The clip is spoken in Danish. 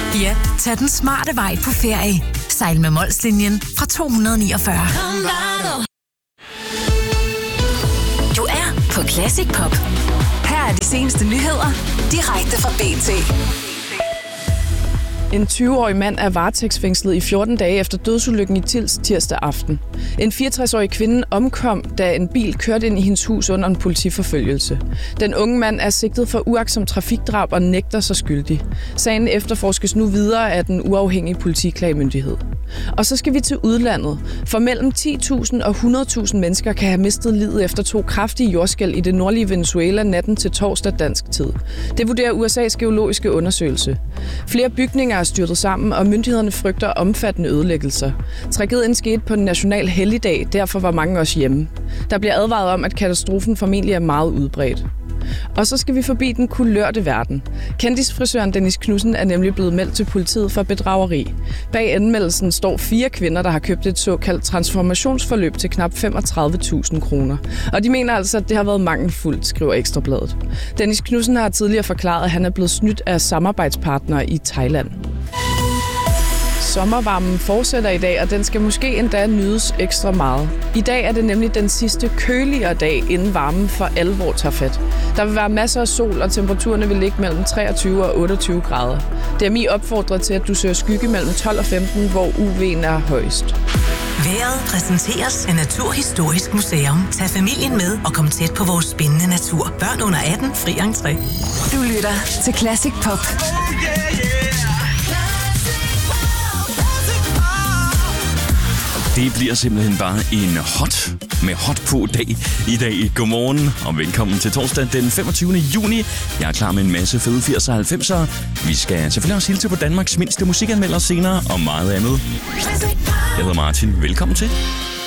Ja, tag den smarte vej på ferie. Sejl med Molslinjen fra 249. Du er på Classic Pop. Her er de seneste nyheder, direkte fra BT. En 20-årig mand er varetægtsfængslet i 14 dage efter dødsulykken i Tilst tirsdag aften. En 64-årig kvinde omkom, da en bil kørte ind i hendes hus under en politiforfølgelse. Den unge mand er sigtet for uagtsomt trafikdrab og nægter sig skyldig. Sagen efterforskes nu videre af den uafhængige politiklagemyndighed. Og så skal vi til udlandet, for mellem 10.000 og 100.000 mennesker kan have mistet livet efter 2 kraftige jordskælv i det nordlige Venezuela natten til torsdag dansk tid. Det vurderer USA's geologiske undersøgelse. Flere bygninger er styrtet sammen, og myndighederne frygter omfattende ødelæggelser. Tragedien skete på en national helligdag, derfor var mange også hjemme. Der bliver advaret om, at katastrofen formentlig er meget udbredt. Og så skal vi forbi den kulørte verden. Kendisfrisøren Dennis Knudsen er nemlig blevet meldt til politiet for bedrageri. Bag anmeldelsen står 4 kvinder, der har købt et såkaldt transformationsforløb til knap 35.000 kroner. Og de mener altså, at det har været mangelfuldt, skriver Ekstra Bladet. Dennis Knudsen har tidligere forklaret, at han er blevet snydt af samarbejdspartnere i Thailand. Sommervarmen fortsætter i dag, og den skal måske endda nydes ekstra meget. I dag er det nemlig den sidste køligere dag, inden varmen for alvor tager fat. Der vil være masser af sol, og temperaturerne vil ligge mellem 23 og 28 grader. DMI opfordrer til, at du søger skygge mellem 12 og 15, hvor UV'en er højst. Vejret præsenteres af Naturhistorisk Museum. Tag familien med og kom tæt på vores spændende natur. Børn under 18, fri entré. Du lytter til Classic Pop. Det bliver simpelthen bare en hot på dag i dag. Godmorgen og velkommen til torsdag den 25. juni. Jeg er klar med en masse fede 80'er og 90'er. Vi skal selvfølgelig også hilse på Danmarks mindste musikanmelder senere og meget andet. Jeg hedder Martin. Velkommen til.